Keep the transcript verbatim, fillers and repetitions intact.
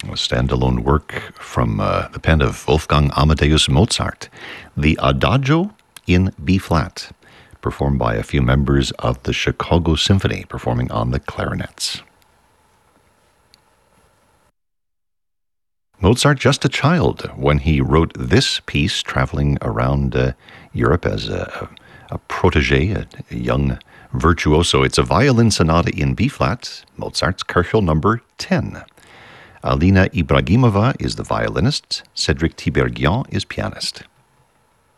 a standalone work from uh, the pen of Wolfgang Amadeus Mozart, the Adagio in B-flat, performed by a few members of the Chicago Symphony, performing on the clarinets. Mozart, just a child when he wrote this piece, traveling around uh, Europe as a, a protege, a, a young virtuoso. It's a violin sonata in B-flat, Mozart's Köchel number ten. Alina Ibragimova is the violinist, Cedric Tiberghien is pianist.